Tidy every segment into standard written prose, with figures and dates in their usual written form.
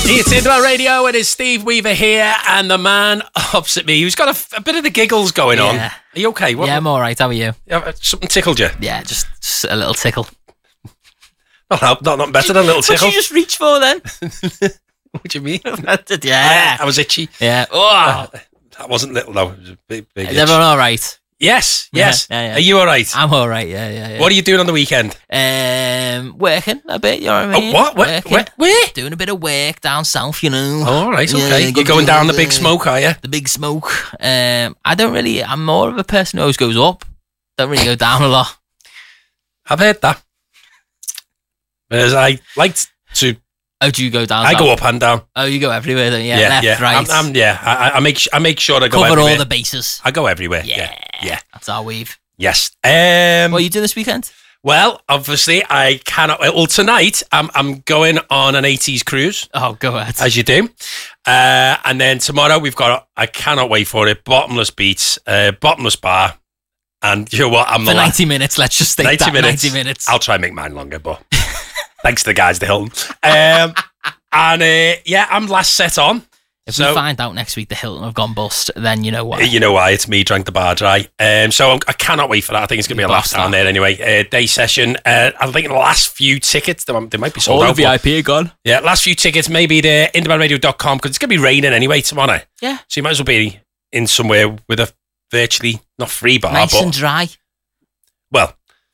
It's Indwell Radio. It is Steve Weaver here, and the man opposite me who's got a bit of the giggles going on. Are you okay? Yeah, I'm all right. How are you? Something tickled you? Yeah, just a little tickle. Well, not better than a little tickle. What did you just reach for then? What do you mean? Yeah. I was itchy. Yeah. Oh. That wasn't little though. It was a big Is itch. everyone all right? Yes. Yeah. Are you all right? I'm all right. Yeah. What are you doing on the weekend? Working a bit. You know what I mean? Oh, what? Where? Doing a bit of work down south. You know. Oh, all right. Okay. Yeah, You're going down the big smoke, are you? The big smoke. I don't really. I'm more of a person who always goes up. Don't really go down a lot. I've heard that. Whereas I like to. Oh, do you go down? I go up and down. Oh, you go everywhere then? Yeah, left, right. I make sure I go Cover everywhere. all the bases. I go everywhere. Yeah. That's our weave. Yes. What are you doing this weekend? Well, obviously, I cannot. Well, tonight I'm going on an 80s cruise. Oh, go ahead. As you do. And then tomorrow we've got. I cannot wait for it. Bottomless beats, bottomless bar, and you know what? I'm for not 90 minutes. Let's just think 90 minutes. I'll try and make mine longer, but. Thanks to the guys, the Hilton. I'm last set on. If we find out next week the Hilton have gone bust, then you know why. You know why. It's me drank the bar dry. So I cannot wait for that. I think it's going to be a laugh down there anyway. Day session. I think the last few tickets, they might be sold out. All the VIP are gone. Yeah, last few tickets, maybe the independentadio.com, because it's going to be raining anyway tomorrow. Yeah. So you might as well be in somewhere with a virtually, not free bar, nice and dry. Well,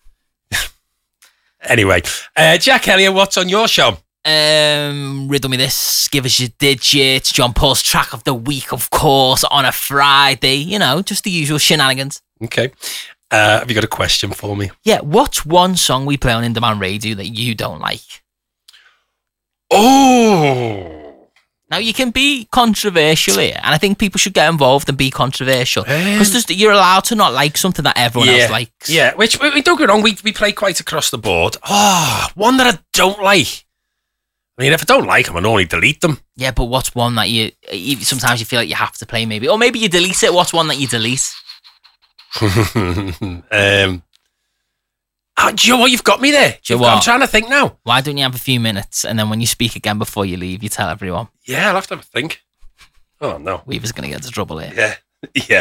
anyway, Jack Elliott, what's on your show? Riddle me this. Give us your digits. John Paul's track of the week, of course, on a Friday. You know, just the usual shenanigans. Okay. Have you got a question for me? Yeah. What's one song we play on In Demand Radio that you don't like? Oh. Now, you can be controversial here, and I think people should get involved and be controversial. Because you're allowed to not like something that everyone else likes. Yeah, which, don't get me wrong, we play quite across the board. Oh, one that I don't like. I mean, if I don't like them, I normally delete them. Yeah, but what's one that you sometimes you feel like you have to play, maybe? Or maybe you delete it. What's one that you delete? Do you know what? You've got me there. I'm trying to think now. Why don't you have a few minutes, and then when you speak again before you leave, you tell everyone? Yeah, I'll have to have a think. Oh, no. Weaver's going to get into trouble here. Yeah.